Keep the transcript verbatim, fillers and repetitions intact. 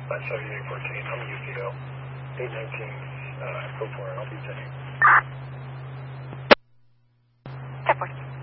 five seventy-eight fourteen, I'm U P O. eight nineteen, uh, go for it, I'll be sending. ten fourteen.